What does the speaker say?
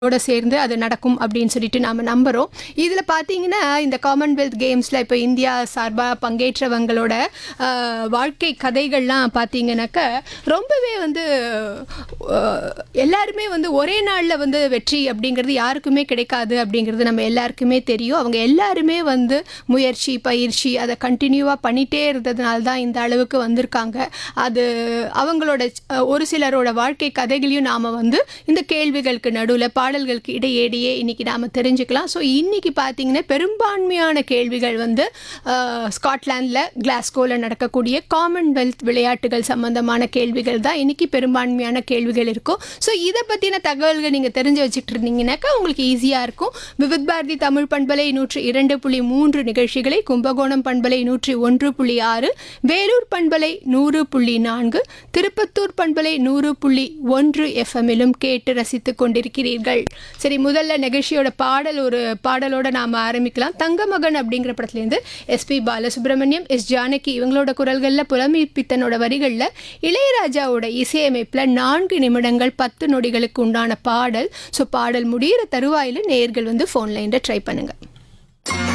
ஓட சேர்ந்து அது நடக்கும் அப்படின்னு சொல்லிட்டு நாம நம்புறோம். இதுல பார்த்தீங்கன்னா, இந்த காமன்வெல்த் கேம்ஸ்ல இப்போ இந்தியா சார்பா பங்கேற்றவங்களோட வாழ்க்கை கதைகள்லாம் பார்த்தீங்கன்னாக்க, ரொம்பவே வந்து அ எல்லாருமே வந்து ஒரே நாள்ல வந்து வெற்றி அப்படிங்கிறது யாருக்குமே கிடைக்காது அப்படிங்கிறது நம்ம எல்லாருக்குமே தெரியும். அவங்க எல்லாருமே வந்து முயற்சி, பயிற்சி அத கன்டினியூவா பண்ணிட்டே இருந்ததுனால தான் இந்த அளவுக்கு வந்திருக்காங்க. அது அவங்களோட ஒரு சிலரோட வாழ்க்கை கதைகளையும் நாம வந்து இந்த கேள்விகளுக்கு நடுவுல பாடல்களுக்கு இடையே இன்னைக்கு நாம தெரிஞ்சுக்கலாம். ஸோ இன்னைக்கு பார்த்தீங்கன்னா பெரும்பான்மையான கேள்விகள் வந்து ஸ்காட்லாண்டில் கிளாஸ்கோவில் நடக்கக்கூடிய காமன்வெல்த் விளையாட்டுகள் சம்பந்தமான கேள்விகள் தான் இன்னைக்கு பெரும்பான்மையான கேள்விகள் இருக்கும். ஸோ இதை பற்றின தகவல்கள் நீங்கள் தெரிஞ்சு வச்சுட்டு இருந்தீங்கன்னாக்கா உங்களுக்கு ஈஸியாக இருக்கும். விவித் பாரதி தமிழ் பண்பலை 102.3 நிகழ்ச்சிகளை கும்பகோணம் பண்பலை 101.6, வேலூர் பண்பலை 100.4, திருப்பத்தூர் பண்பலை 100.1 எஃப்எம்மிலும் கேட்டு ரசித்துக் கொண்டிருக்கிறீர்கள். சரி, முதல்ல நிகழ்ச்சியோட ஒரு பாடலோட நாம ஆரம்பிக்கலாம். தங்கமகன் அப்படிங்கிற படத்துலேருந்து எஸ்பி பாலசுப்ரமணியம், எஸ் ஜானகி இவங்களோட குரல்களில், புலமை பித்தனோட வரிகளில், இளையராஜாவோட இசையமைப்பில் 4 நிமிடங்கள் 10 நொடிகளுக்கு உண்டான பாடல். ஸோ பாடல் முடிகிற தருவாயில் நேயர்கள் வந்து ஃபோன் லைனில் ட்ரை பண்ணுங்க.